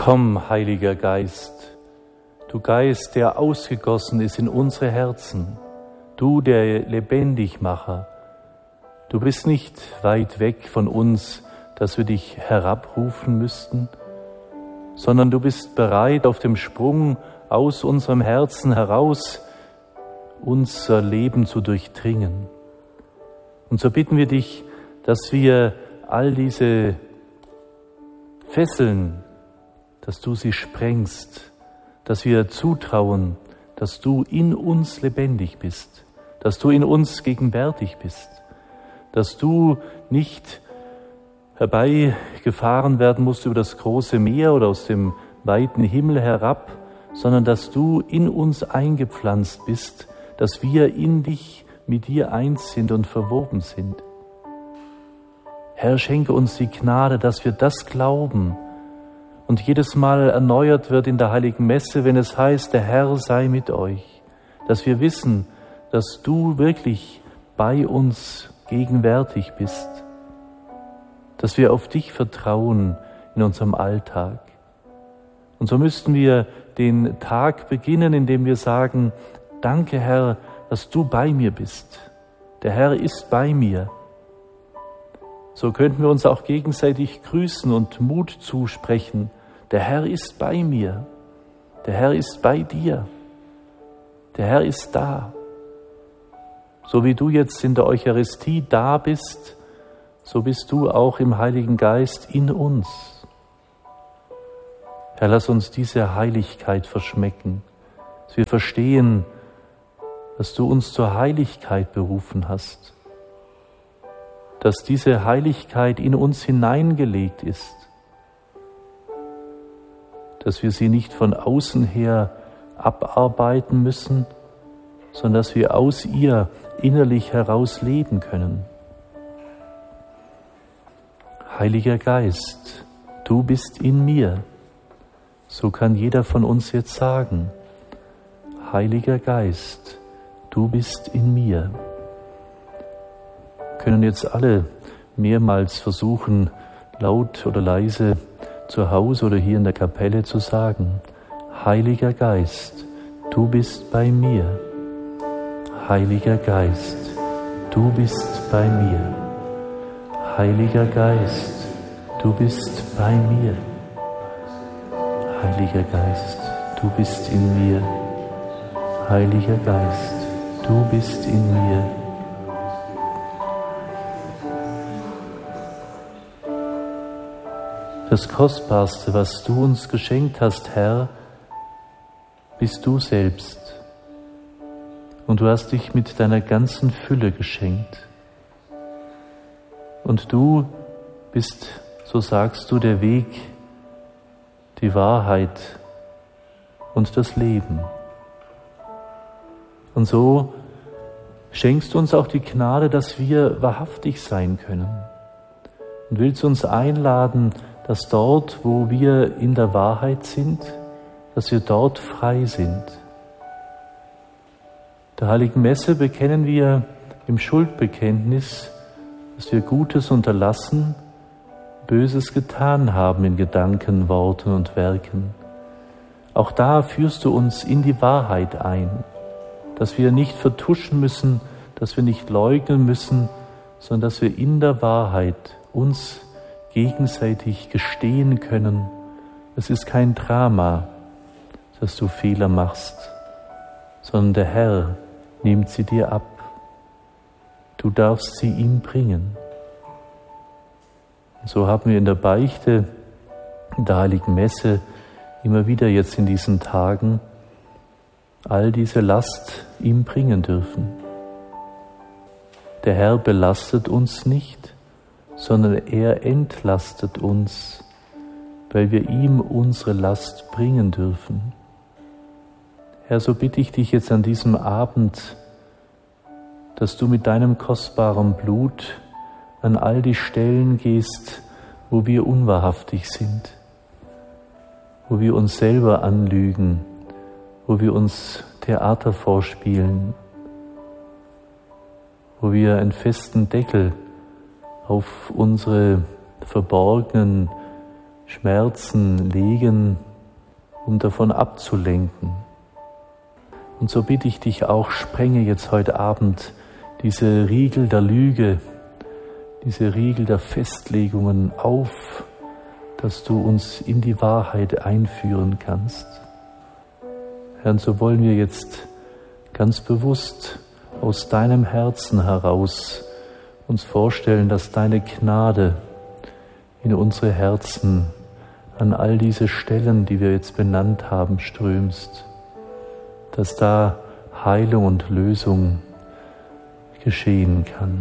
Komm, Heiliger Geist, du Geist, der ausgegossen ist in unsere Herzen, du der Lebendigmacher, du bist nicht weit weg von uns, dass wir dich herabrufen müssten, sondern du bist bereit, auf dem Sprung aus unserem Herzen heraus unser Leben zu durchdringen. Und so bitten wir dich, dass wir all diese Fesseln, dass du sie sprengst, dass wir zutrauen, dass du in uns lebendig bist, dass du in uns gegenwärtig bist, dass du nicht herbeigefahren werden musst über das große Meer oder aus dem weiten Himmel herab, sondern dass du in uns eingepflanzt bist, dass wir in dich mit dir eins sind und verwoben sind. Herr, schenke uns die Gnade, dass wir das glauben und jedes Mal erneuert wird in der Heiligen Messe, wenn es heißt, der Herr sei mit euch, dass wir wissen, dass du wirklich bei uns gegenwärtig bist, dass wir auf dich vertrauen in unserem Alltag. Und so müssten wir den Tag beginnen, indem wir sagen, danke Herr, dass du bei mir bist. Der Herr ist bei mir. So könnten wir uns auch gegenseitig grüßen und Mut zusprechen. Der Herr ist bei mir. Der Herr ist bei dir. Der Herr ist da. So wie du jetzt in der Eucharistie da bist, so bist du auch im Heiligen Geist in uns. Herr, lass uns diese Heiligkeit verschmecken, dass wir verstehen, dass du uns zur Heiligkeit berufen hast, dass diese Heiligkeit in uns hineingelegt ist, dass wir sie nicht von außen her abarbeiten müssen, sondern dass wir aus ihr innerlich heraus leben können. Heiliger Geist, du bist in mir. So kann jeder von uns jetzt sagen, Heiliger Geist, du bist in mir. Wir können jetzt alle mehrmals versuchen, laut oder leise zu Hause oder hier in der Kapelle zu sagen, Heiliger Geist, du bist bei mir. Heiliger Geist, du bist bei mir. Heiliger Geist, du bist bei mir. Heiliger Geist, du bist in mir. Heiliger Geist, du bist in mir. Das Kostbarste, was du uns geschenkt hast, Herr, bist du selbst. Und du hast dich mit deiner ganzen Fülle geschenkt. Und du bist, so sagst du, der Weg, die Wahrheit und das Leben. Und so schenkst du uns auch die Gnade, dass wir wahrhaftig sein können. Und willst uns einladen, dass dort, wo wir in der Wahrheit sind, dass wir dort frei sind. Der Heiligen Messe bekennen wir im Schuldbekenntnis, dass wir Gutes unterlassen, Böses getan haben in Gedanken, Worten und Werken. Auch da führst du uns in die Wahrheit ein, dass wir nicht vertuschen müssen, dass wir nicht leugnen müssen, sondern dass wir in der Wahrheit uns gegenseitig gestehen können. Es ist kein Drama, dass du Fehler machst, sondern der Herr nimmt sie dir ab. Du darfst sie ihm bringen. Und so haben wir in der Beichte, in der Heiligen Messe, immer wieder jetzt in diesen Tagen all diese Last ihm bringen dürfen. Der Herr belastet uns nicht, sondern er entlastet uns, weil wir ihm unsere Last bringen dürfen. Herr, so bitte ich dich jetzt an diesem Abend, dass du mit deinem kostbaren Blut an all die Stellen gehst, wo wir unwahrhaftig sind, wo wir uns selber anlügen, wo wir uns Theater vorspielen, wo wir einen festen Deckel auf unsere verborgenen Schmerzen legen, um davon abzulenken. Und so bitte ich dich auch, sprenge jetzt heute Abend diese Riegel der Lüge, diese Riegel der Festlegungen auf, dass du uns in die Wahrheit einführen kannst. Herr, und so wollen wir jetzt ganz bewusst aus deinem Herzen heraus uns vorstellen, dass deine Gnade in unsere Herzen an all diese Stellen, die wir jetzt benannt haben, strömst, dass da Heilung und Lösung geschehen kann.